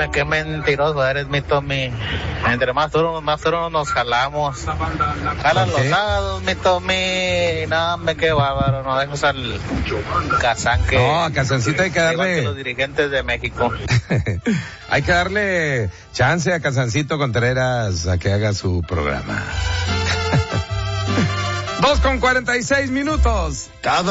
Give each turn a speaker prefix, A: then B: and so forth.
A: hombre, qué mentiroso eres, mi Tommy. Entre más duro nos jalamos. Jalan los lados, mi Tommy. No, hombre, qué bárbaro. No dejas al Kazán que...
B: No, a Kazancito hay que darle...
A: Que los dirigentes de México.
B: Hay que darle chance a Kazancito Contreras a que haga su programa. 2:46 minutos.
C: Cada